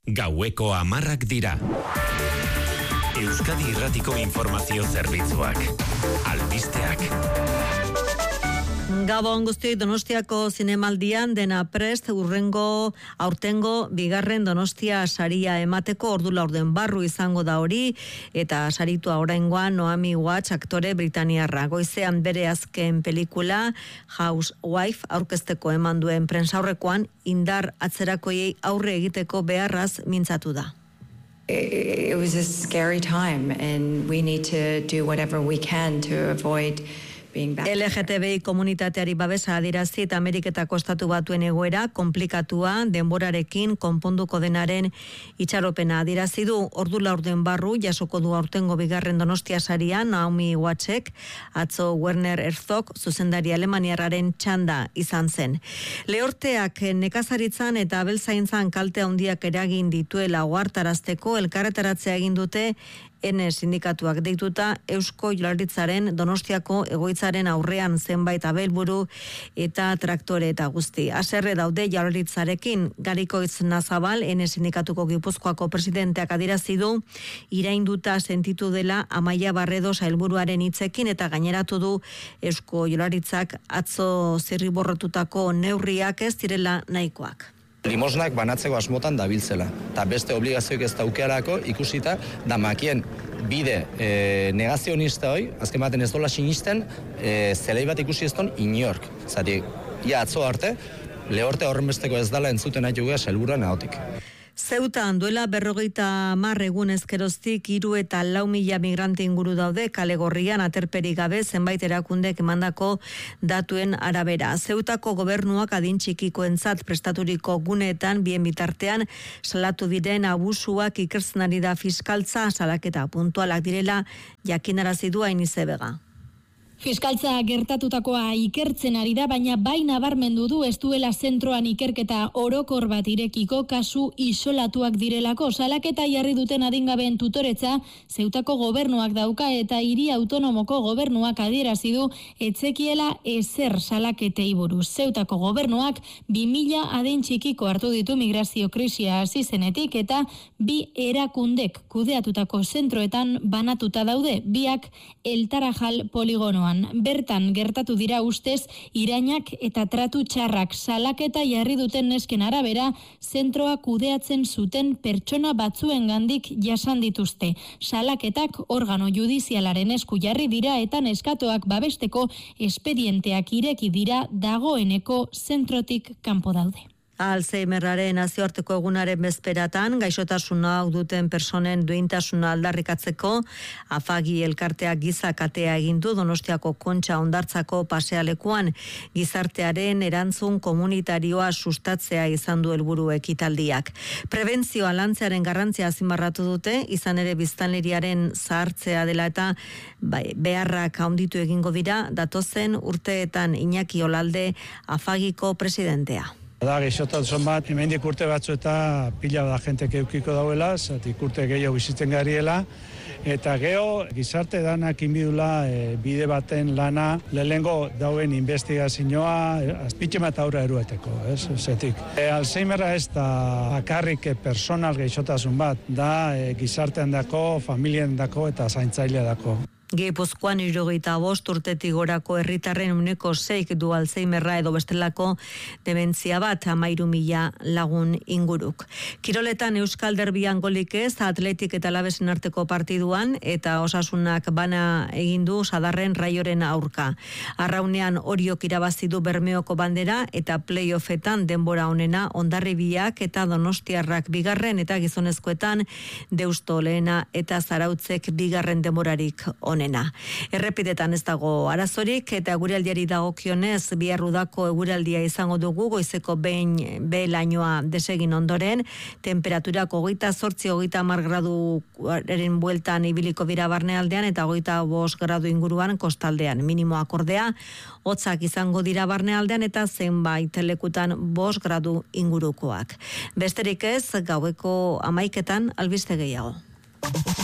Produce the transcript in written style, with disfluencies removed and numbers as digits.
Gaueko 10 dira. Euskadi Irratiko Informazio Zerbitzuak. Albisteak. Gabon guztioi, Donostiako zinemaldian dena prest aurtengo bigarren Donostia saria emateko ordu laurden barru izango da hori, eta saritua oraingoan Naomi Watts aktore britaniarra. Goizean bere azken pelikula Housewife aurkezteko eman duen prentsaurrekoan indar atzerakoiei aurre egiteko beharraz mintzatu da. It was a scary time and we need to do whatever we can to avoid LGTBI komunitateari babesa adierazi eta Ameriketako Estatu Batuen egoera konplikatua denborarekin konponduko denaren itxaropena adierazi du. Ordu laurden barru jasoko du aurtengo bigarren Donostia saria Naomi Wattsek, atzo Werner Herzog zuzendari alemaniarraren txanda izan zen. Lehorteak nekazaritzan eta abeltzaintzan kalte handiak eragin dituela ohartarazteko elkarretaratzea egin dute sindikatuak deituta Eusko Jaurlaritzaren Donostiako egoitzaren aurrean zenbait abelburu eta traktore eta guzti. Haserre daude Jaurlaritzarekin. Garikoitz Nazabal, sindikatuko Gipuzkoako presidenteak adierazi du irainduta sentitu dela Amaia Barredo sailburuaren hitzekin eta gaineratu du Eusko Jaurlaritzak atzo zirriborratutako neurriak ez direla nahikoak. Limosnak banatzeko asmotan dabiltzela, eta beste obligazioik ez daukearako ikusita da makien bide negazionista hoi, azken baten ez dola sinisten, zelei bat ikusi ez don inork. Zati, atzo arte, lehorte horrenbesteko ez dala entzuten nahi jugea sailburuan ahotik. Zeutan duela 50 egun ezkeroztik 3 eta 4.000 migrante inguru daude kale gorrian aterperik gabe zenbait erakundek emandako datuen arabera. Zeutako gobernuak adin txikikoentzat prestaturiko guneetan bien bitartean salatu diren abusuak ikertzen ari da fiskaltza, salaketa puntualak direla jakinarazi du Ainize Bega. Fiskaltza gertatutakoa ikertzen ari da, baina bai nabarmendu du ez duela zentroan ikerketa orokor bat irekiko kasu isolatuak direlako. Salaketa jarri duten adingabeen tutoretza Zeutako gobernuak dauka eta hiri autonomoko gobernuak adierazi du etzekiela ezer salaketei buruz. Zeutako gobernuak 2000 adin txikiko hartu ditu migrazio krisia hasi zenetik eta 2 erakundek kudeatutako zentroetan banatuta daude, biak El Tarajal poligonoan. Bertan gertatu dira ustez irainak eta tratu txarrak. Salaketa jarri duten nesken arabera zentroa kudeatzen zuten pertsona batzuengandik jasan dituzte. Salaketak organo judizialaren esku jarri dira eta neskatoak babesteko espedienteak ireki dira, dagoeneko zentrotik kanpo daude. Alzheimerraren nazioarteko egunaren bezperatan, gaixotasuna hau duten personen duintasuna aldarrikatzeko, Afagi elkarteak giza katea egin du Donostiako Kontxa hondartzako pasealekuan, gizartearen erantzun komunitarioa sustatzea izan du helburu ekitaldiak. Prebentzioa lantzearen garrantzia azpimarratu dute, izan ere biztanleriaren zahartzea dela eta beharrak handitu egingo dira, datozen urteetan Iñaki Olalde Afagiko presidentea. Da, gaixotasun bat, hemendik urte batzu eta pila da jentek eukiko dauela, zatik urte gehiago bizitzen gariela, eta geho gizarte danak inbidula bide baten lana, lehengo dauen investigazioa, azpitxe bat aurra erueteko, zetik. Alzheimerra ez da bakarrik personal gaixotasun bat, da gizartean dako, familien dako eta zaintzailea dako. Gipuzkoan 75 urtetik gorako herritarren 6% du Alzheimerra edo bestelako dementzia bat, 13.000 lagun inguruk. Kiroletan Euskal Derbian golik ez, Atletik eta Alavesen arteko partiduan eta Osasunak bana egin du Sadarren Raioren aurka. Arraunean Oriok irabazi du Bermeoko bandera eta playoffetan denbora onena Hondarribiak eta Donostiarrak bigarren eta gizonezkoetan Deusto lehena eta Zarautzek bigarren denborarik onena. Errepidetan ez dago arazorik eta eguraldiari dagokionez bihar udako eguraldia izango dugu, goizeko behe-lainoa desegin ondoren, temperaturak 28-30 graduaren bueltan ibiliko dira barnealdean eta 25 gradu inguruan kostaldean. Minimoak ordea, hotzak izango dira barnealdean eta zenbait lekutan 5 gradu ingurukoak. Besterik ez, gaueko 11etan albiste gehiago.